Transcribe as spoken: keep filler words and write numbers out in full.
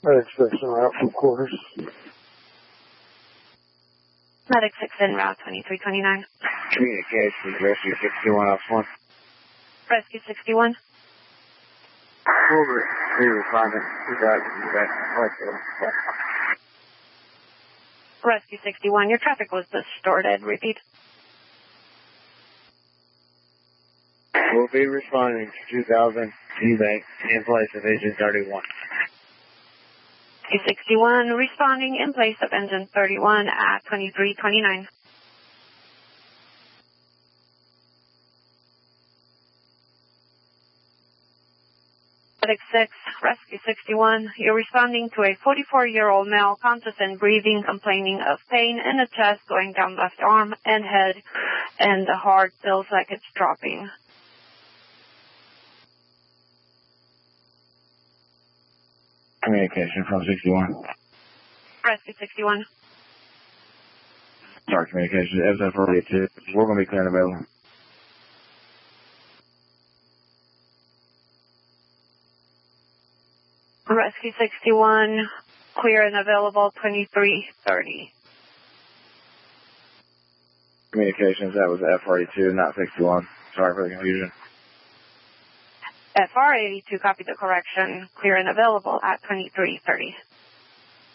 Medic six en route from quarters. Medic six en route twenty-three twenty-nine. Communications, Rescue sixty-one off one. Rescue sixty-one. Over. Three responding. You got it. You got it. Rescue sixty-one, your traffic was distorted. Repeat. We'll be responding to two thousand E-Bank in place of engine thirty-one. Rescue sixty-one, responding in place of engine thirty-one at twenty-three twenty-nine. Medic six, Rescue sixty-one, you're responding to a forty-four-year-old male conscious and breathing, complaining of pain in the chest, going down left arm and head, and the heart feels like it's dropping. Communication from sixty-one. Rescue sixty-one. Sorry, communication. F F forty-two. We're going to be clear and available. Rescue sixty-one, clear and available twenty-three thirty. Communications, that was F forty-two, not sixty-one. Sorry for the confusion. F R eighty-two, copy the correction, clear and available at twenty-three thirty.